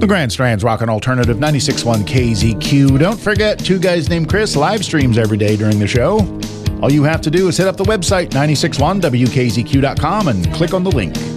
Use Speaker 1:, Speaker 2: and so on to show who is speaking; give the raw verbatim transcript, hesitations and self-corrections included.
Speaker 1: The Grand Strand's Rockin' Alternative ninety-six point one K Z Q. Don't forget, Two Guys Named Chris live streams every day during the show. All you have to do is hit up the website, nine six one W K Z Q dot com, and click on the link.